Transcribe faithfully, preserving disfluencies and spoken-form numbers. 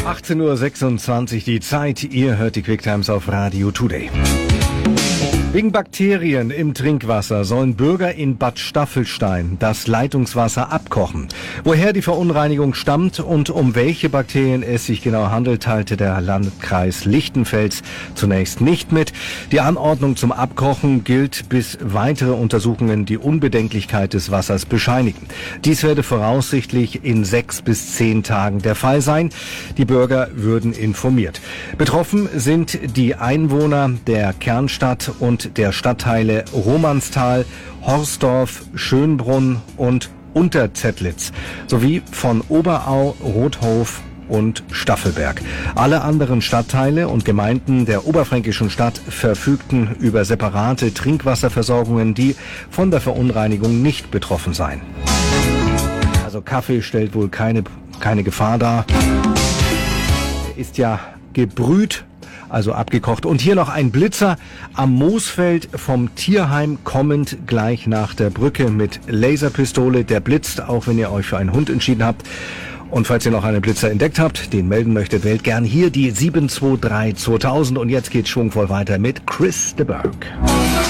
achtzehn Uhr sechsundzwanzig die Zeit. Ihr hört die Quick Times auf Radio Today. Wegen Bakterien im Trinkwasser sollen Bürger in Bad Staffelstein das Leitungswasser abkochen. Woher die Verunreinigung stammt und um welche Bakterien es sich genau handelt, teilte der Landkreis Lichtenfels zunächst nicht mit. Die Anordnung zum Abkochen gilt, bis weitere Untersuchungen die Unbedenklichkeit des Wassers bescheinigen. Dies werde voraussichtlich in sechs bis zehn Tagen der Fall sein. Die Bürger würden informiert. Betroffen sind die Einwohner der Kernstadt und der Stadtteile Romansthal, Horsdorf, Schönbrunn und Unterzettlitz sowie von Oberau, Rothof und Staffelberg. Alle anderen Stadtteile und Gemeinden der oberfränkischen Stadt verfügten über separate Trinkwasserversorgungen, die von der Verunreinigung nicht betroffen seien. Also Kaffee stellt wohl keine, keine Gefahr dar. Ist ja gebrüht, also abgekocht. Und hier noch ein Blitzer am Moosfeld vom Tierheim kommend gleich nach der Brücke mit Laserpistole. Der blitzt, auch wenn ihr euch für einen Hund entschieden habt. Und falls ihr noch einen Blitzer entdeckt habt, den melden möchtet, wählt gern hier die sieben zwei drei zweitausend. Und jetzt geht's schwungvoll weiter mit Chris de Burgh.